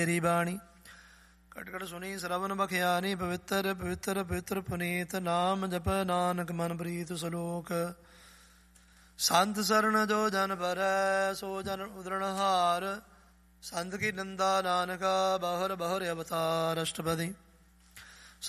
ਮੇਰੀ ਬਾਣੀ ਘਟ ਘਟ ਸੁਣੀ ਸਰਵਨ ਬਖਿਆਨੀ। ਪਵਿੱਤਰ ਪਵਿੱਤਰ ਪਵਿੱਤਰ ਪੁਨੀਤ ਨਾਮ ਜਪ ਨਾਨਕ ਮਨ ਪ੍ਰੀਤ ਸਲੋਕ। ਸੰਤ ਸਰਣ ਜੋ ਜਨ ਭਰੈ ਸੋ ਜਨ ਉਦਰਣ ਹਾਰ। ਸੰਤ ਕੀ ਨਿੰਦਾ ਨਾਨਕਾ ਬਹੁਰ ਬਹੁਰ ਅਵਤਾਰ। ਅਸ਼ਟਪਦੀ।